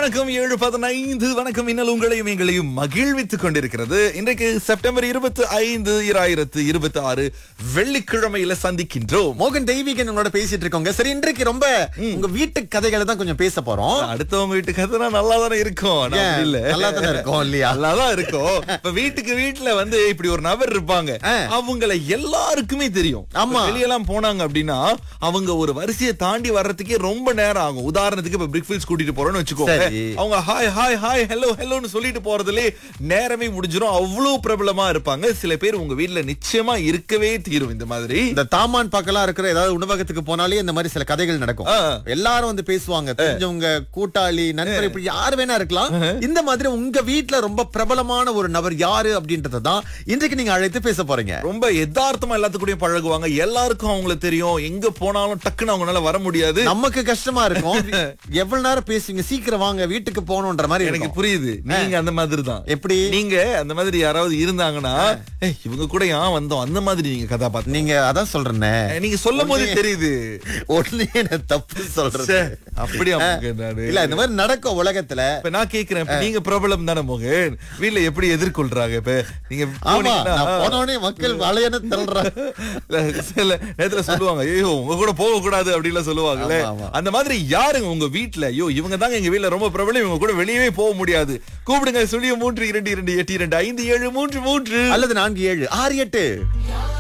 வணக்கம் 7:15. வணக்கம். இன்னல் உங்களையும் எங்களையும் மகிழ்வித்துக் கொண்டிருக்கிறது. இன்றைக்கு செப்டம்பர் 25, 2026 வெள்ளிக்கிழமையில சந்திக்கின்றோம். மோகன் தெய்வீகன் உங்களோட பேசிட்டு இருக்கோங்க. சரி, இன்றைக்கு ரொம்ப உங்க வீட்டு கதைகளை தான் கொஞ்சம் பேச போறோம். அடுத்தவங்க வீட்டு கதைனா நல்லா தானே இருக்கும். நல்லா தானே இருக்கும் இல்லையா? நல்லாதான் இருக்கும். இப்ப வீட்டுல வந்து இப்படி ஒரு நபர் இருப்பாங்க. அவங்கள எல்லாருக்குமே தெரியும். ஆமா. வெளியெல்லாம் போனாங்க அப்படின்னா அவங்க ஒரு வரிசையை தாண்டி வர்றதுக்கே ரொம்ப நேரம் ஆகும். உதாரணத்துக்கு இப்ப பிரிக்ஃபீல்ட்ஸ் கூட்டிட்டு போறோம்னு வச்சுக்கோங்க. அவங்க ஹாய் ஹாய் ஹாய் ஹலோ ஹலோன்னு சொல்லிட்டு போறதுலே நேரமே முடிஞ்சிரும். அவ்வளவு பிரபலமா இருப்பாங்க. சில பேர் உங்க வீட்டுல நிச்சயமா இருக்கவே தீரும். இந்த மாதிரி இந்த தாமான் பக்கலாம் இருக்கிற ஏதாவது உணவகத்துக்கு போனாலே இந்த மாதிரி சில கதைகள் நடக்கும். எல்லாரும் வந்து பேசுவாங்க. தெரிஞ்சவங்க, கூட்டாளி, நண்பர், இப்படி யார் வேணா இருக்கலாம். இந்த மாதிரி உங்க வீட்டுல ரொம்ப பிரபலமான ஒரு நபர் யாரு அப்படின்றதான் இன்றைக்கு நீங்க அழைத்து பேச போறீங்க. ரொம்ப யதார்த்தமா எல்லாத்துக்கூடயும் பழகுவாங்க. எல்லாருக்கும் அவங்களை தெரியும். எங்க போனாலும் டக்குன்னு அவங்களால வர முடியாது. நமக்கு கஷ்டமா இருக்கும். எவ்வளவு நேரம் பேசுவீங்க, சீக்கிரம் வாங்க வீட்டுக்கு போகணும்ன்ற மாதிரி எனக்கு புரியுது. நீங்க அந்த மாதிரி தான். எப்படி நீங்க அந்த மாதிரி யாராவது இருந்தாங்கன்னா இவங்க கூட ஏன் வந்தோம் அந்த மாதிரி நீங்க கதாபாத்திரம். நீங்க அதான் சொல்றேன்னு நீங்க சொல்லும் போது தெரியுது. ஒண்ணு என்ன தப்பு சொல்றேன். அப்படியா? இல்ல, இந்த மாதிரி நடக்கும் உலகத்துல. இப்ப நான் கேக்குறேன், நீங்க பிரபலம் தானே மோகன், வீட்டுல எப்படி எதிர்கொள்றாங்க? இப்ப நீங்க போனோடனே மக்கள் வளையன்னு தள்ளுறாங்க. சில நேரத்துல சொல்லுவாங்க, ஐயோ உங்க கூட போக கூடாது அப்படின்னு சொல்லுவாங்கல்ல. அந்த மாதிரி யாருங்க உங்க வீட்டுல? ஐயோ இவங்க தாங்க எங்க வீட்டுல ரொம்ப பிரபலம், இவங்க கூட வெளியவே போக முடியாது. கூப்பிடுங்க. 0322282573 அல்லது 4768.